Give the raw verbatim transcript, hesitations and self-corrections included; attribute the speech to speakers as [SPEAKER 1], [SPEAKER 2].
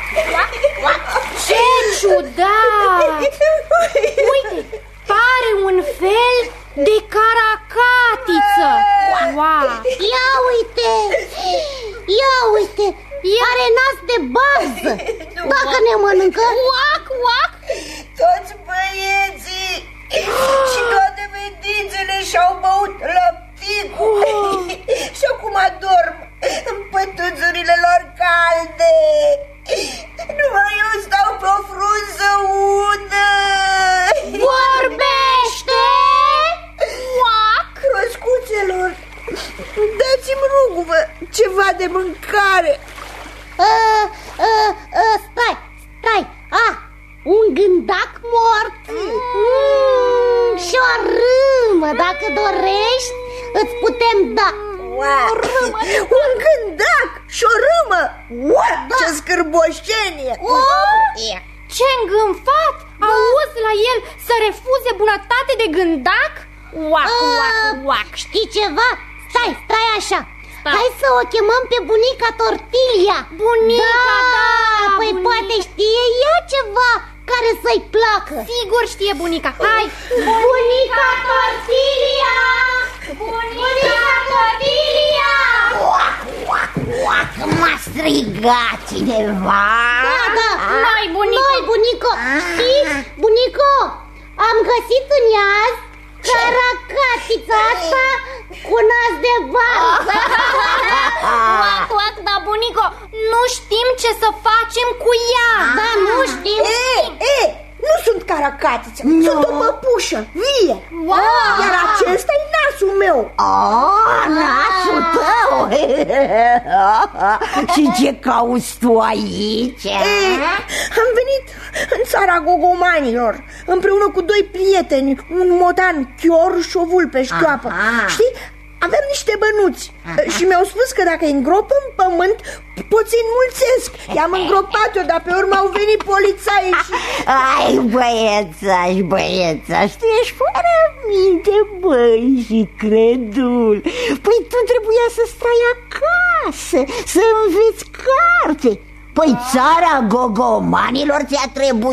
[SPEAKER 1] Ce ciudat! Uite, pare un fel de caracatiță. Wow.
[SPEAKER 2] Ia uite! Ia uite! Are nas de bază. Dacă ne mănâncă,
[SPEAKER 1] Uac, uac.
[SPEAKER 3] Toți băieții și toate fetițele și-au băut lăpticul și acum adorm în pătuțurile lor calde. Numai eu stau pe o frunză udă.
[SPEAKER 1] Vorbește! Uac!
[SPEAKER 3] Roscuțelor, dați-mi, rugă-vă, ceva de mâncare.
[SPEAKER 2] a, a, a, Stai, stai ah, un gândac mort mm, și o râmă. Dacă dorești, îți putem da.
[SPEAKER 3] Wow. Un gândac și o râmă. Wow, da. Ce scârboșenie.
[SPEAKER 2] Oh.
[SPEAKER 1] Ce îngânfat! Auzi la el să refuze bunătate de gândac? Uac, uac, uac.
[SPEAKER 2] Știi ceva? Stai, stai așa.
[SPEAKER 1] Stai.
[SPEAKER 2] Hai să o chemăm pe bunica Tortilia.
[SPEAKER 1] Bunica, da,
[SPEAKER 2] da Păi
[SPEAKER 1] bunica.
[SPEAKER 2] poate știe ea ceva care să-i placă.
[SPEAKER 1] Sigur știe bunica. Hai!
[SPEAKER 2] Bunica Tortilia! Bunica Tortilia!
[SPEAKER 4] Uac, uac, uac, m-a strigat cineva.
[SPEAKER 2] Da, da,
[SPEAKER 1] Noi, bunico.
[SPEAKER 2] Noi, bunico. Știi, bunico, am găsit în iaz caracatița asta cu nas de varză.
[SPEAKER 1] Uac, uac, da, bunico, nu știm ce să facem cu ea.
[SPEAKER 2] Da, nu știm.
[SPEAKER 3] E, e, nu sunt caracatiță,
[SPEAKER 4] Nu.
[SPEAKER 3] sunt o păpușă vie.
[SPEAKER 1] Wow.
[SPEAKER 3] Iar acesta e nasul meu.
[SPEAKER 4] Oh, nasul tău. Și ce cauți tu aici?
[SPEAKER 3] Ei, am venit în țara gogomanilor împreună cu doi prieteni, un motan chior și o vulpe șchioapă.
[SPEAKER 4] Aha.
[SPEAKER 3] Știi? Aveam niște bănuți. Aha. Și mi-au spus că dacă îi îngrop în pământ pot să-i înmulțesc. I-am îngropat-o, dar pe urmă au venit polițaii și...
[SPEAKER 4] Ai, băiețaș, băiețaș, tu ești fără minte, băi, și credul. Păi tu trebuia să stai acasă, să înveți carte. Păi țara gogomanilor ți-a trebuit